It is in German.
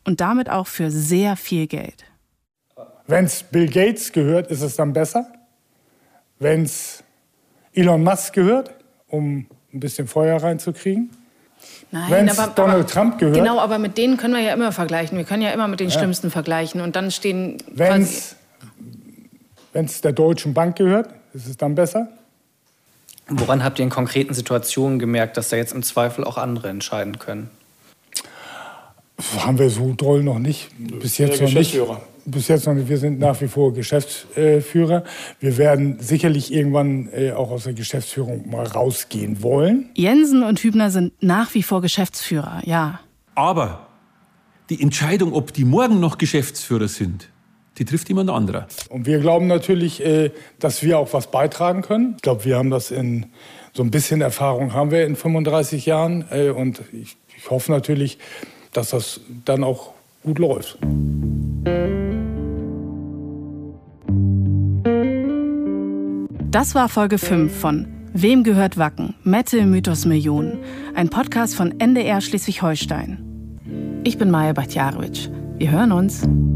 Und damit auch für sehr viel Geld. Wenn es Bill Gates gehört, ist es dann besser? Wenn es Elon Musk gehört, um ein bisschen Feuer reinzukriegen? Nein, wenn es Donald Trump gehört? Genau, aber mit denen können wir ja immer vergleichen. Wir können ja immer mit den Schlimmsten vergleichen. Und dann stehen... Wenn es der Deutschen Bank gehört, ist es dann besser? Woran habt ihr in konkreten Situationen gemerkt, dass da jetzt im Zweifel auch andere entscheiden können? Haben wir so doll noch nicht. Bis jetzt noch nicht. Bis jetzt noch nicht. Wir sind nach wie vor Geschäftsführer. Wir werden sicherlich irgendwann auch aus der Geschäftsführung mal rausgehen wollen. Jensen und Hübner sind nach wie vor Geschäftsführer, ja. Aber die Entscheidung, ob die morgen noch Geschäftsführer sind, die trifft jemand anderer. Und wir glauben natürlich, dass wir auch was beitragen können. Ich glaube, wir haben das in so ein bisschen Erfahrung haben wir in 35 Jahren. Und ich hoffe natürlich, dass das dann auch gut läuft. Das war Folge 5 von Wem gehört Wacken? Metal Mythos Millionen. Ein Podcast von NDR Schleswig-Holstein. Ich bin Maja Bachtjarowitsch. Wir hören uns.